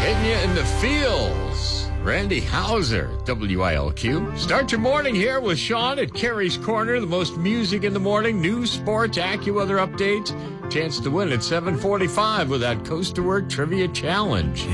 Getting you in the feels. Randy Hauser, WILQ. Start your morning here with Sean at Carrie's Corner. The most music in the morning. News, sports, AccuWeather updates. Chance to win at 7:45 with that Coast to Work Trivia Challenge.